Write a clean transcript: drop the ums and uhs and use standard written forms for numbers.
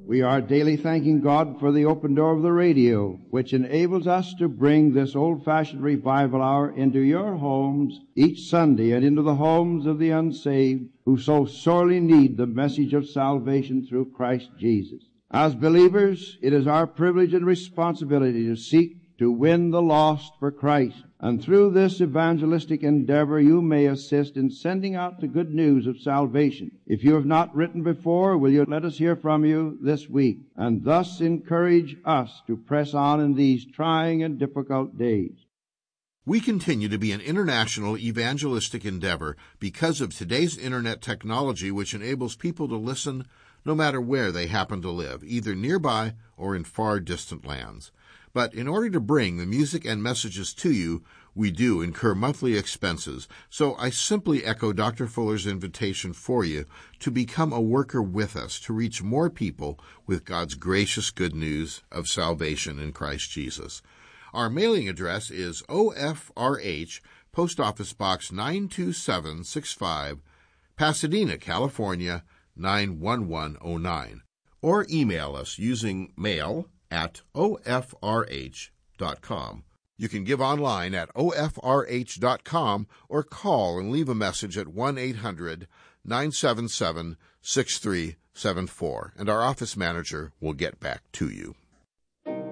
We are daily thanking God for the open door of the radio, which enables us to bring this old-fashioned revival hour into your homes each Sunday and into the homes of the unsaved who so sorely need the message of salvation through Christ Jesus. As believers, it is our privilege and responsibility to seek to win the lost for Christ. And through this evangelistic endeavor, you may assist in sending out the good news of salvation. If you have not written before, will you let us hear from you this week, and thus encourage us to press on in these trying and difficult days. We continue to be an international evangelistic endeavor because of today's internet technology, which enables people to listen no matter where they happen to live, either nearby or in far distant lands. But in order to bring the music and messages to you, we do incur monthly expenses. So I simply echo Dr. Fuller's invitation for you to become a worker with us to reach more people with God's gracious good news of salvation in Christ Jesus. Our mailing address is OFRH, Post Office Box 92765, Pasadena, California, 91109. Or email us using mail@ofrh.com. You can give online at ofrh.com or call and leave a message at 1-800-977-6374, and our office manager will get back to you.